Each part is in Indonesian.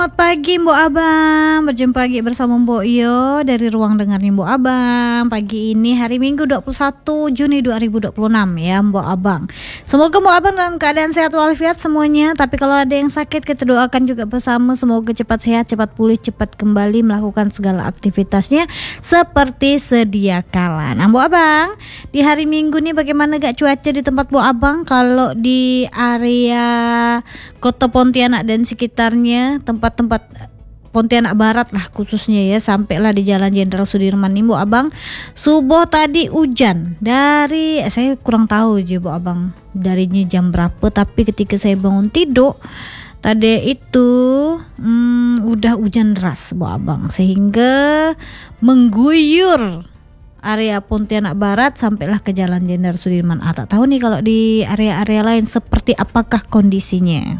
Selamat pagi Mbok Abang, berjumpa lagi bersama Mbok Yo dari Ruang Dengarnya Mbok Abang. Pagi ini hari Minggu 21 Juni 2026 ya Mbok Abang. Semoga Mbok Abang dalam keadaan sehat walafiat semuanya. Tapi kalau ada yang sakit kita doakan juga bersama, semoga cepat sehat, cepat pulih, cepat kembali melakukan segala aktivitasnya seperti sedia kala. Nah Mbok Abang, di hari Minggu nih bagaimana gak cuaca di tempat Mbok Abang? Kalau di area Kota Pontianak dan sekitarnya, tempat Pontianak Barat lah khususnya ya, sampailah di Jalan Jenderal Sudirman nih Mbok Abang. Subuh tadi hujan dari saya kurang tahu aja Mbok Abang darinya jam berapa, tapi ketika saya bangun tidur tadi itu udah hujan deras Mbok Abang, sehingga mengguyur area Pontianak Barat sampailah ke Jalan Jenderal Sudirman. Tak tahu nih kalau di area-area lain seperti apakah kondisinya.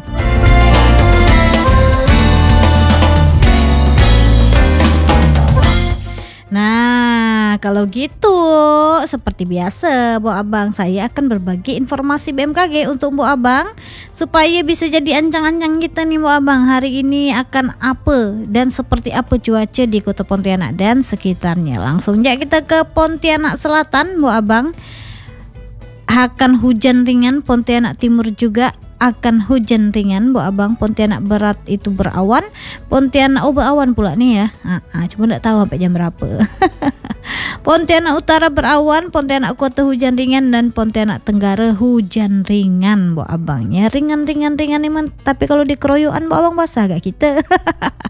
Nah, kalau gitu seperti biasa Mbok Abang, saya akan berbagi informasi BMKG untuk Mbok Abang supaya bisa jadi ancang-ancang kita nih Mbok Abang. Hari ini akan apa dan seperti apa cuaca di Kota Pontianak dan sekitarnya. Langsung aja kita ke Pontianak Selatan Mbok Abang. Akan hujan ringan, Pontianak Timur juga akan hujan ringan Mbok Abang. Pontianak Barat itu berawan, Pontianak berawan pula nih ya. Cuma enggak tahu sampai jam berapa. Pontianak Utara berawan, Pontianak Kota hujan ringan, dan Pontianak Tenggara hujan ringan Mbok Abang. Ya ringan emang, tapi kalau dikeroyokan Mbok Abang basah gak kita?